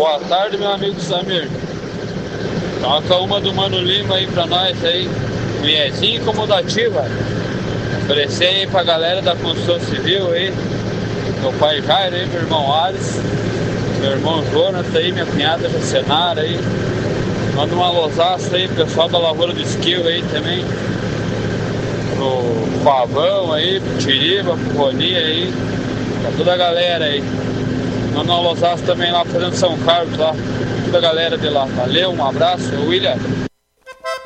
Boa tarde, meu amigo Samir. Toca uma do Mano Lima aí pra nós aí. Mulherzinha incomodativa. Oferecer aí pra galera da construção civil aí. Meu pai Jair aí, meu irmão Ares. Meu irmão Jonas aí, minha cunhada Jacenara aí. Manda uma losaça aí, pessoal da Lavoura do Esquilo aí também. Pro Pavão aí, pro Tiriba, pro Roni aí. Pra toda a galera aí. Manda uma losaça também lá fazendo São Carlos lá. Toda a galera de lá. Valeu, um abraço, William.